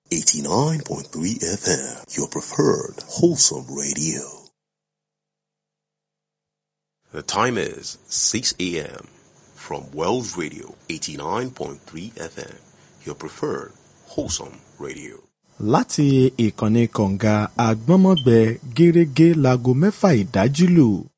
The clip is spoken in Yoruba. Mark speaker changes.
Speaker 1: 89.3 FM, your preferred wholesome radio. The time is 6 a.m. from Wells Radio 89.3 FM, your preferred wholesome radio.
Speaker 2: Láti ìkànnì kọ̀ǹga àgbọ́nmọ́gbẹ́ gẹ́rẹ́gẹ́ láago 6 ìdájí lù.